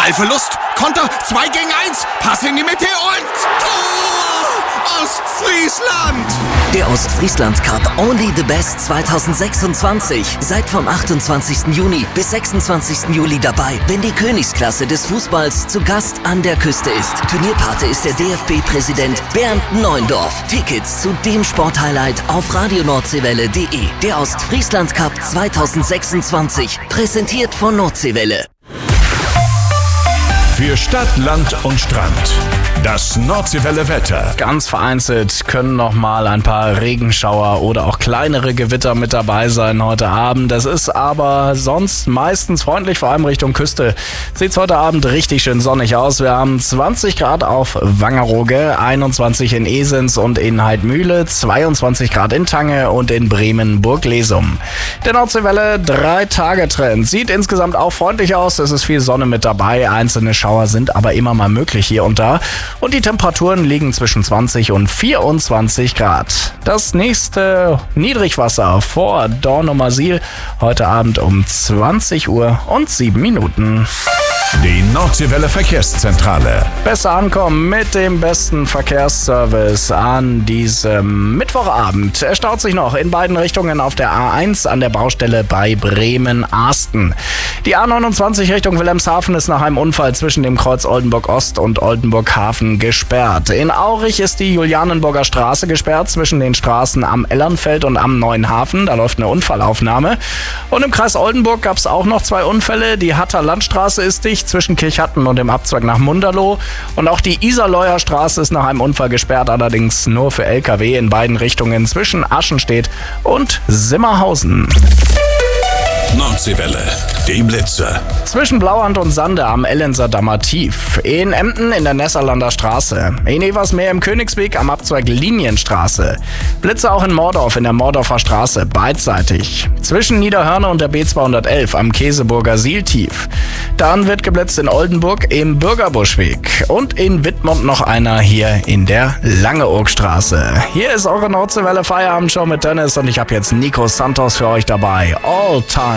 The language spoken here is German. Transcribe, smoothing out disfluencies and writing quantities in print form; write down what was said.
Ballverlust, Konter, 2 gegen 1, Pass in die Mitte und Tor! Ostfriesland! Der Ostfriesland Cup Only the Best 2026. Seid vom 28. Juni bis 26. Juli dabei, wenn die Königsklasse des Fußballs zu Gast an der Küste ist. Turnierpate ist der DFB-Präsident Bernd Neuendorf. Tickets zu dem Sporthighlight auf radioNordseewelle.de. Der Ostfriesland Cup 2026. Präsentiert von Nordseewelle. Für Stadt, Land und Strand. Das Nordseewelle Wetter. Ganz vereinzelt können noch mal ein paar Regenschauer oder auch kleinere Gewitter mit dabei sein heute Abend. Das ist aber sonst meistens freundlich, vor allem Richtung Küste. Sieht's heute Abend richtig schön sonnig aus. Wir haben 20 Grad auf Wangerooge, 21 in Esens und in Heidmühle, 22 Grad in Tange und in Bremen Burglesum. Der Nordseewelle 3-Tage-Trend sieht insgesamt auch freundlich aus. Es ist viel Sonne mit dabei. Einzelne Schauer sind aber immer mal möglich hier und da. Und die Temperaturen liegen zwischen 20 und 24 Grad. Das nächste Niedrigwasser vor Dornumersiel heute Abend um 20 Uhr und 7 Minuten. Die Nordseewelle Verkehrszentrale. Besser ankommen mit dem besten Verkehrsservice an diesem Mittwochabend. Es staut sich noch in beiden Richtungen auf der A1 an der Baustelle bei Bremen-Arsten. Die A29 Richtung Wilhelmshaven ist nach einem Unfall zwischen dem Kreuz Oldenburg-Ost und Oldenburg-Hafen gesperrt. In Aurich ist die Julianenburger Straße gesperrt zwischen den Straßen am Ellernfeld und am Neuen Hafen. Da läuft eine Unfallaufnahme. Und im Kreis Oldenburg gab es auch noch 2 Unfälle. Die Hatter Landstraße ist dicht zwischen Kirchhatten und dem Abzweig nach Munderloh. Und auch die Iserleuer Straße ist nach einem Unfall gesperrt, allerdings nur für LKW in beiden Richtungen zwischen Aschenstedt und Simmerhausen. Nordseewelle, die Blitze. Zwischen Blauhand und Sande am Ellenser Dammer Tief. In Emden in der Nesserlander Straße. In Eversmeer im Königsweg am Abzweig Linienstraße. Blitze auch in Mordorf in der Mordorfer Straße, beidseitig. Zwischen Niederhörne und der B211 am Käseburger Sieltief. Dann wird geblitzt in Oldenburg im Bürgerbuschweg. Und in Wittmund noch einer hier in der Langeoogstraße. Hier ist eure Nordseewelle Feierabendshow mit Dennis und ich habe jetzt Nico Santos für euch dabei. All Time